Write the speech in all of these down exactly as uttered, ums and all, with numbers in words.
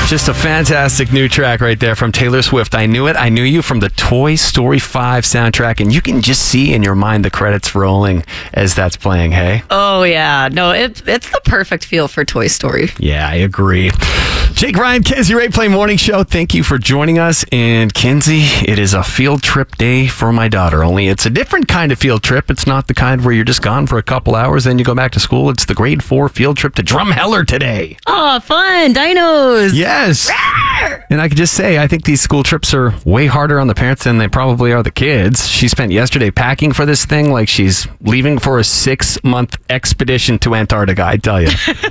Just a fantastic new track right there from Taylor Swift. I Knew It, I Knew You from the Toy Story five soundtrack. And you can just see in your mind the credits rolling as that's playing, hey? Oh, yeah. No, it, it's the perfect feel for Toy Story. Yeah, I agree. Jake Ryan, Kinsey Ray Play Morning Show. Thank you for joining us. And Kinsey, it is a field trip day for my daughter. Only it's a different kind of field trip. It's not the kind where you're just gone for a couple hours, then you go back to school. It's the grade four field trip to Drumheller today. Oh, fun. Dinos. Yes. And I could just say, I think these school trips are way harder on the parents than they probably are the kids. She spent yesterday packing for this thing like she's leaving for a six-month expedition to Antarctica, I tell you.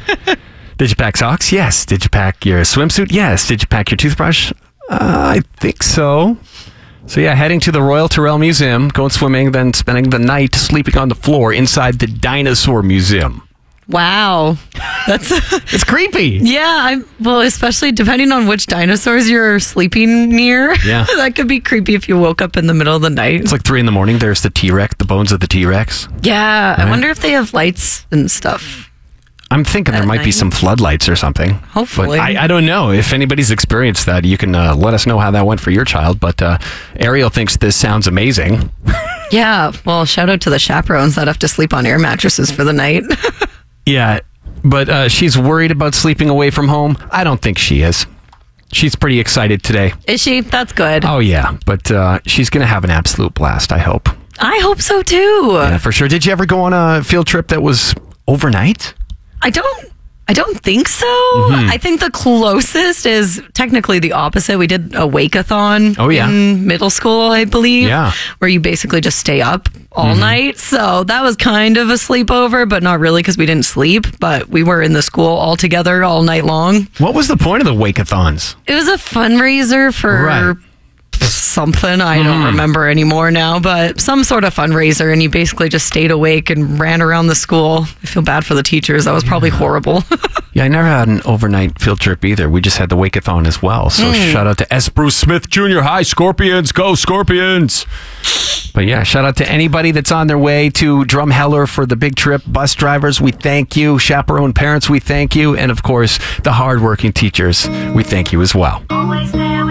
Did you pack socks? Yes. Did you pack your swimsuit? Yes. Did you pack your toothbrush? Uh, I think so. So yeah, heading to the Royal Tyrrell Museum, going swimming, then spending the night sleeping on the floor inside the Dinosaur Museum. Wow. That's It's creepy. Yeah, I well, especially depending on which dinosaurs you're sleeping near. Yeah. That could be creepy if you woke up in the middle of the night. It's like three in the morning. There's the T-Rex, the bones of the T-Rex. Yeah, Right. I wonder if they have lights and stuff. I'm thinking there At might be night. some floodlights or something. Hopefully. But I, I don't know. If anybody's experienced that, you can uh, let us know how that went for your child. But uh, Ariel thinks this sounds amazing. Yeah, well, shout out to the chaperones that have to sleep on air mattresses for the night. Yeah, but uh, she's worried about sleeping away from home. I don't think she is. She's pretty excited today. Is she? That's good. Oh, yeah. But uh, she's going to have an absolute blast, I hope. I hope so too. Yeah, for sure. Did you ever go on a field trip that was overnight? I don't I don't think so. Mm-hmm. I think the closest is technically the opposite. We did a wake-a-thon Oh, yeah. in middle school, I believe. Yeah. Where you basically just stay up all Mm-hmm. night. So that was kind of a sleepover, but not really because we didn't sleep. But we were in the school all together all night long. What was the point of the wake-a-thons? It was a fundraiser for Right. something. I don't remember anymore now, but some sort of fundraiser. And you basically just stayed awake and ran around the school. I feel bad for the teachers. That was probably horrible. Yeah, I never had an overnight field trip either. We just had the wake-a-thon as well. So shout out to S. Bruce Smith Junior High. Scorpions, go Scorpions! But yeah, shout out to anybody that's on their way to Drumheller for the big trip. Bus drivers, we thank you. Chaperone parents, we thank you. And of course, the hardworking teachers, we thank you as well. Always there.